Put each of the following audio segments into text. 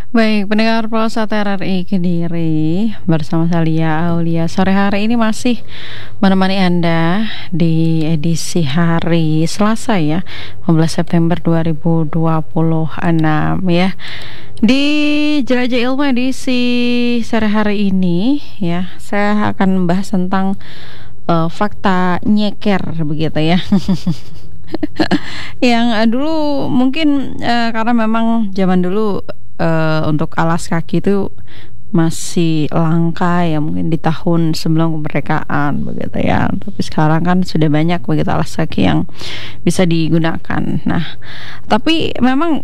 Baik, pendengar Polsat RRI Kediri bersama saya Aulia. Sore hari ini masih menemani Anda di edisi hari Selasa ya, 15 September 2026 ya. Di Jelajah Ilmu edisi sore hari ini ya, saya akan membahas tentang fakta nyeker begitu ya. Yang dulu mungkin karena memang zaman dulu untuk alas kaki itu masih langka ya, mungkin di tahun sebelum kemerdekaan begitu ya. Tapi sekarang kan sudah banyak begitu alas kaki yang bisa digunakan. Nah, tapi memang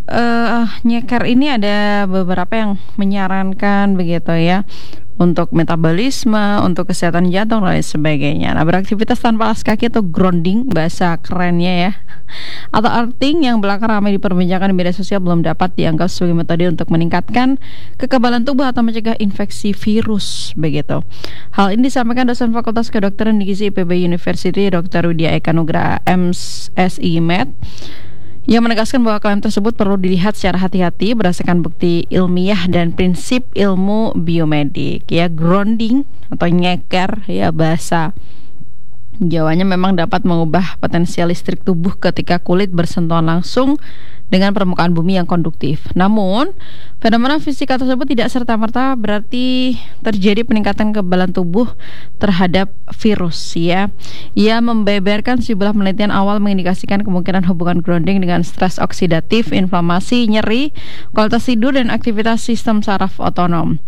nyeker ini ada beberapa yang menyarankan begitu ya, untuk metabolisme, untuk kesehatan jantung dan lain sebagainya. Nah, beraktivitas tanpa alas kaki atau grounding bahasa kerennya ya, atau earthing yang belakangan ramai diperbincangkan di media sosial belum dapat dianggap sebagai metode untuk meningkatkan kekebalan tubuh atau mencegah infeksi virus begitu. Hal ini disampaikan dosen Fakultas Kedokteran di Gizi IPB University Dr. Widya Eka Nugraha MSI Med, yang menegaskan bahwa klaim tersebut perlu dilihat secara hati-hati berdasarkan bukti ilmiah dan prinsip ilmu biomedik ya. Grounding atau nyeker ya bahasa Jawanya memang dapat mengubah potensial listrik tubuh ketika kulit bersentuhan langsung dengan permukaan bumi yang konduktif. Namun, fenomena fisika tersebut tidak serta-merta berarti terjadi peningkatan kekebalan tubuh terhadap virus ya. Ia membeberkan sejumlah penelitian awal mengindikasikan kemungkinan hubungan grounding dengan stres oksidatif, inflamasi, nyeri, kualitas tidur, dan aktivitas sistem saraf otonom.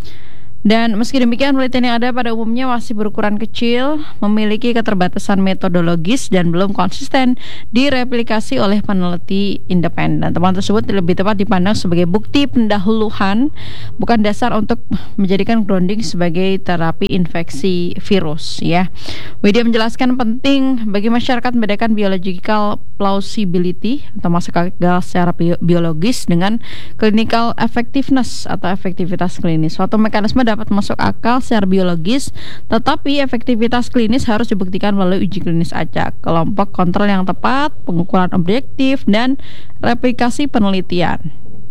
Dan meski demikian, penelitian yang ada pada umumnya masih berukuran kecil, memiliki keterbatasan metodologis dan belum konsisten direplikasi oleh peneliti independen. Temuan tersebut lebih tepat dipandang sebagai bukti pendahuluan, bukan dasar untuk menjadikan grounding sebagai terapi infeksi virus ya. Widya menjelaskan penting bagi masyarakat membedakan biological plausibility atau masuk akal secara biologis dengan clinical effectiveness atau efektivitas klinis. Suatu mekanisme dapat masuk akal secara biologis, tetapi efektivitas klinis harus dibuktikan melalui uji klinis acak, kelompok kontrol yang tepat, pengukuran objektif, dan replikasi penelitian.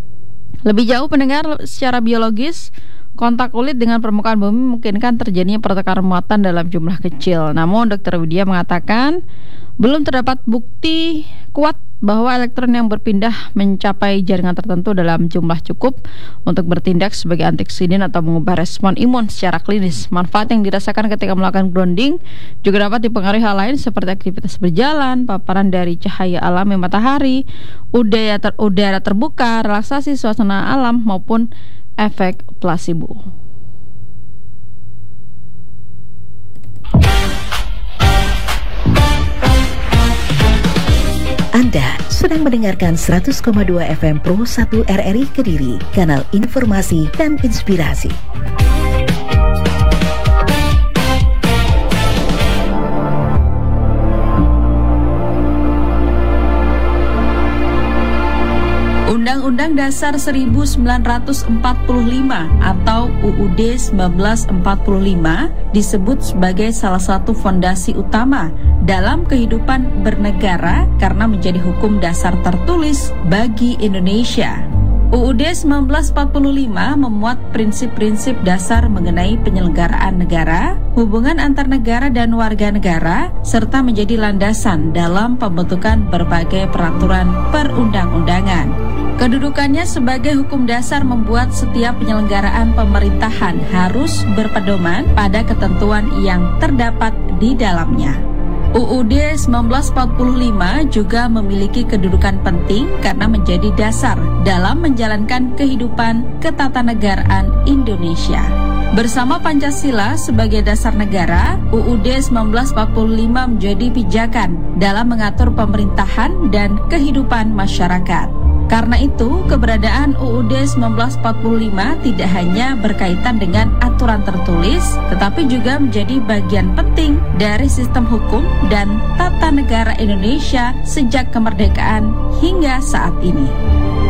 Lebih jauh pendengar, secara biologis, kontak kulit dengan permukaan bumi memungkinkan terjadinya pertukaran muatan dalam jumlah kecil. Namun, Dr. Widya mengatakan belum terdapat bukti kuat bahwa elektron yang berpindah mencapai jaringan tertentu dalam jumlah cukup untuk bertindak sebagai antioksidan atau mengubah respon imun secara klinis. Manfaat yang dirasakan ketika melakukan grounding juga dapat dipengaruhi hal lain seperti aktivitas berjalan, paparan dari cahaya alami matahari, udara terbuka, relaksasi suasana alam, maupun efek placebo. Anda sedang mendengarkan 100,2 FM Pro 1 RRI Kediri, kanal informasi dan inspirasi. Undang-Undang Dasar 1945 atau UUD 1945 disebut sebagai salah satu fondasi utama dalam kehidupan bernegara karena menjadi hukum dasar tertulis bagi Indonesia. UUD 1945 memuat prinsip-prinsip dasar mengenai penyelenggaraan negara, hubungan antar negara dan warga negara, serta menjadi landasan dalam pembentukan berbagai peraturan perundang-undangan. Kedudukannya sebagai hukum dasar membuat setiap penyelenggaraan pemerintahan harus berpedoman pada ketentuan yang terdapat di dalamnya. UUD 1945 juga memiliki kedudukan penting karena menjadi dasar dalam menjalankan kehidupan ketatanegaraan Indonesia. Bersama Pancasila sebagai dasar negara, UUD 1945 menjadi pijakan dalam mengatur pemerintahan dan kehidupan masyarakat. Karena itu, keberadaan UUD 1945 tidak hanya berkaitan dengan aturan tertulis, tetapi juga menjadi bagian penting dari sistem hukum dan tata negara Indonesia sejak kemerdekaan hingga saat ini.